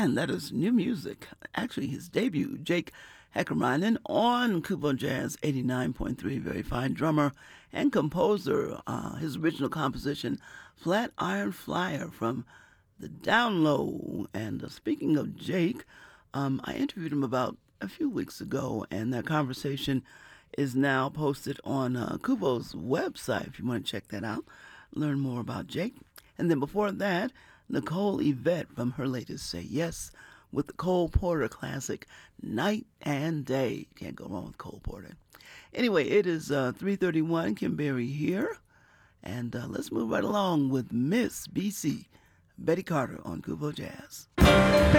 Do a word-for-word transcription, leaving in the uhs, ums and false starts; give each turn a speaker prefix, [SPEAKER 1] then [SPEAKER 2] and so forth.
[SPEAKER 1] And that is new music. Actually, his debut, Jake Heckerminen on Kubo Jazz eighty-nine point three. Very fine drummer and composer. Uh, his original composition, Flat Iron Flyer from the Down Low. And uh, speaking of Jake, um, I interviewed him about a few weeks ago, and that conversation is now posted on uh, Kubo's website if you want to check that out, learn more about Jake. And then before that, Nicole Yvette from her latest Say Yes with the Cole Porter classic Night and Day. Can't go wrong with Cole Porter. Anyway, it is uh, three thirty-one, Kim Berry here, and uh, let's move right along with Miss B C, Betty Carter on Kubo Jazz.